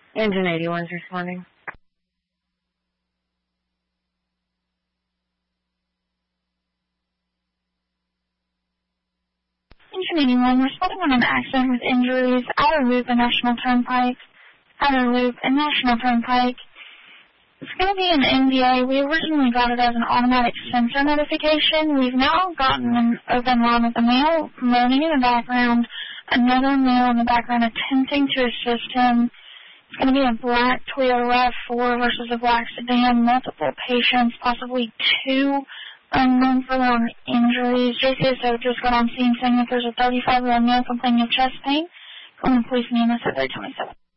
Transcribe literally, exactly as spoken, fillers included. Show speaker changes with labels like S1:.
S1: Engine eighty-one's responding.
S2: Engine eighty-one, responding on an accident with injuries, Outer Loop and National Turnpike. Outer Loop and National Turnpike. It's going to be an N D A. We originally got it as an automatic sensor notification. We've now gotten an open line with a male moaning in the background, another male in the background attempting to assist him. It's going to be a black Toyota RAV four versus a black sedan, multiple patients, possibly two unknown for long injuries. J C S O just got on scene saying that there's a thirty-five-year-old male complaining of chest pain. Calling the police and E M S at three twenty-seven.